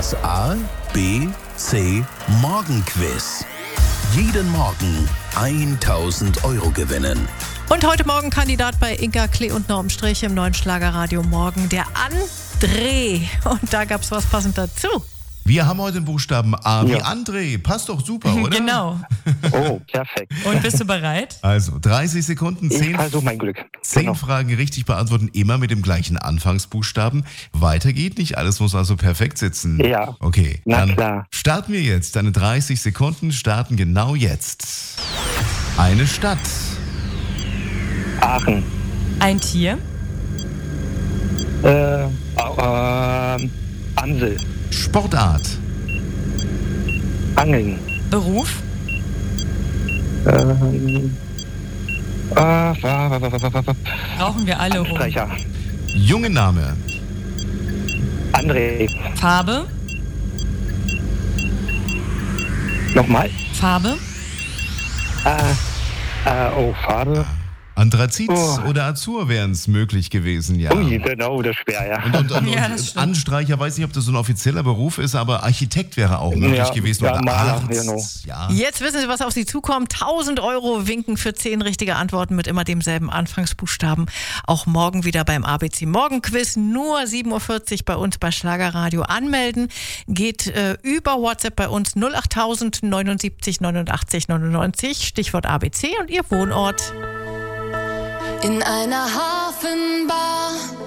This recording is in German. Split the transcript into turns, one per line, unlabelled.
Das A, B, C Morgenquiz. Jeden Morgen 1000 Euro gewinnen.
Und heute Morgen Kandidat bei Inka, Klee und Norm Strich im neuen Schlagerradio Morgen, der André. Und da gab es was passend dazu.
Wir haben heute den Buchstaben A wie André. Passt doch super, oder?
Genau.
Oh, perfekt.
Und bist du bereit?
Also 30 Sekunden,
Ich versuche mein Glück.
10
Genau.
Fragen richtig beantworten, immer mit dem gleichen Anfangsbuchstaben. Weiter geht nicht, alles muss also perfekt sitzen.
Ja.
Okay,
Na
dann
klar.
starten wir jetzt. Deine 30 Sekunden starten genau jetzt. Eine Stadt,
Aachen.
Ein Tier,
Amsel.
Sportart,
Angeln.
Beruf, brauchen wir alle rum.
Sprecher.
Junge-Name,
André.
Farbe,
Nochmal.
Farbe,
Farbe.
Anthrazit
Oh.
oder Azur wären es möglich gewesen, ja.
Ui, genau, das ist schwer, ja.
Und
Ja, das stimmt.
Anstreicher, weiß nicht, ob das so ein offizieller Beruf ist, aber Architekt wäre auch möglich
Ja,
gewesen.
ja,
Oder
Maler,
Arzt.
genau.
Ja.
Jetzt wissen Sie, was auf Sie zukommt. 1000 Euro winken für 10 richtige Antworten mit immer demselben Anfangsbuchstaben. Auch morgen wieder beim ABC Morgenquiz. Nur 7.40 Uhr bei uns bei Schlagerradio. Anmelden geht über WhatsApp bei uns 08000 79 89 99. Stichwort ABC und Ihr Wohnort.
In einer Hafenbar